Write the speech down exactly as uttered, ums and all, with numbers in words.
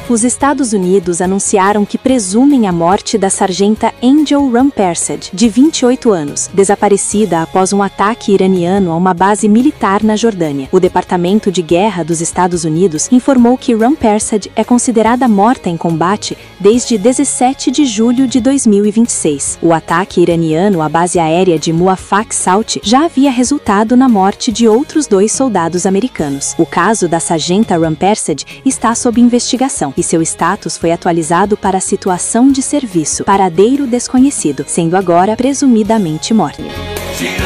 Os Estados Unidos anunciaram que presumem a morte da sargenta Angel Rampersad, de vinte e oito anos, desaparecida após um ataque iraniano a uma base militar na Jordânia. O Departamento de Guerra dos Estados Unidos informou que Rampersad é considerada morta em combate desde dezessete de julho de dois mil e vinte e seis. O ataque iraniano à base aérea de Muwafaq Sauti já havia resultado na morte de outros dois soldados americanos. O caso da sargenta Rampersad está sob investigação e seu status foi atualizado para situação de serviço, paradeiro desconhecido, sendo agora presumidamente morta.